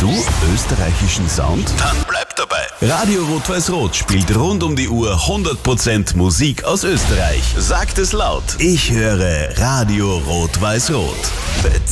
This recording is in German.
du österreichischen Sound? Dann bleib dabei. Radio Rot-Weiß-Rot spielt rund um die Uhr 100% Musik aus Österreich. Sagt es laut. Ich höre Radio Rot-Weiß-Rot. Bitte.